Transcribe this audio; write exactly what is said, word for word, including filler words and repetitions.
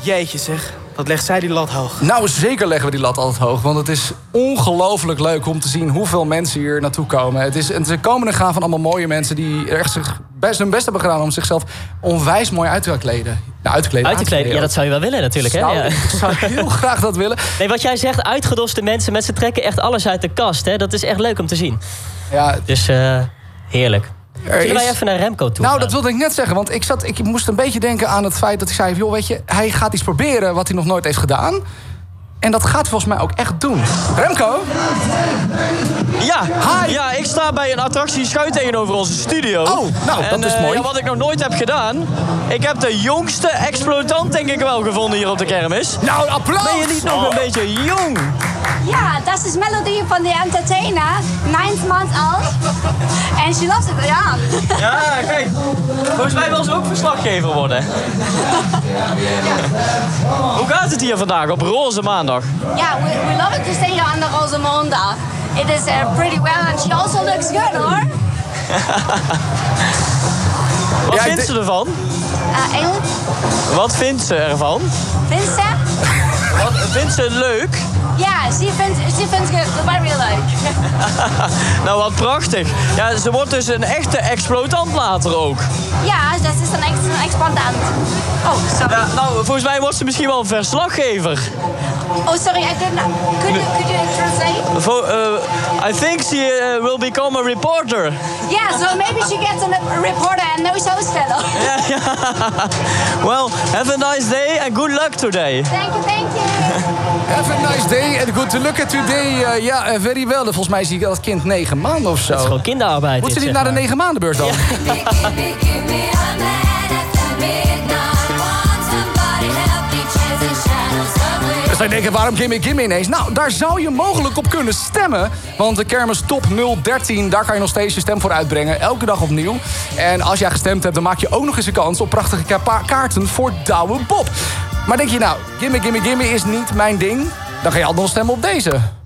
Jeetje zeg, wat legt zij die lat hoog. Nou, zeker leggen we die lat altijd hoog. Want het is ongelooflijk leuk om te zien hoeveel mensen hier naartoe komen. Het is, het komen en gaan van allemaal mooie mensen die echt zich best hun best hebben gedaan om zichzelf onwijs mooi uit te kleden. Nou, uit te kleden. Uit te kleden, ja, dat zou je wel willen natuurlijk. Hè? Nou, Ja. ik zou heel graag dat willen. Nee, wat jij zegt, uitgedoste mensen, mensen trekken echt alles uit de kast. Hè? Dat is echt leuk om te zien. Ja, dus uh, heerlijk. Zullen is... wij even naar Remco toe? Nou, gaan? Dat wilde ik net zeggen. Want ik, zat, ik moest een beetje denken aan het feit dat ik zei... joh, weet je, hij gaat iets proberen wat hij nog nooit heeft gedaan. En dat gaat hij volgens mij ook echt doen. Remco? Ja, Hi. ja, ik sta bij een attractie schuin tegenover onze studio. Oh, nou, en, dat is uh, mooi. Ja, wat ik nog nooit heb gedaan... Ik heb de jongste exploitant denk ik wel gevonden hier op de kermis. Nou, applaus! Ben je niet nog een beetje jong? Ja, dat is Melody van de Entertainer. Nine months oud. En she loves it, ja. Ja, kijk. Volgens mij wil ze ook verslaggever worden. Hoe gaat het hier vandaag op Roze Maandag? Ja, we, we love it to stay here on the Roze Maandag. It is uh, pretty well and she also looks good, hoor. Wat Ja, vindt de... ze ervan? Uh, Engel? Wat vindt ze ervan? Vindt ze? Wat, vindt ze leuk? Ja, ze vindt, ze vindt het very leuk. Nou, wat prachtig. Ja, ze wordt dus een echte exploitant later ook. Ja, dat is een ex expandant. Oh, sorry. Ja, nou, volgens mij wordt ze misschien wel een verslaggever. Oh, sorry, I didn't know. Could you, could you translate? Vo uh, I think she uh, will become a reporter. Yeah, so maybe she gets a reporter and no show's fellow. Yeah, yeah. Well, have a nice day and good luck today. Thank you, thank you. Have a nice day and good luck today. Uh, ja, uh, very well. Volgens mij zie ik dat kind negen maanden of zo. Dat is gewoon kinderarbeid. Moet ze dit, niet zeg naar de maar. negen maandenbeurs dan? Ja. Dus wij denken, waarom Gimme Gimme ineens? Nou, daar zou je mogelijk op kunnen stemmen. Want de kermis Top nul dertien, daar kan je nog steeds je stem voor uitbrengen. Elke dag opnieuw. En als jij gestemd hebt, dan maak je ook nog eens een kans op prachtige ka- kaarten voor Douwe Bob. Maar denk je nou, Gimme Gimme Gimme is niet mijn ding? Dan ga je altijd nog stemmen op deze.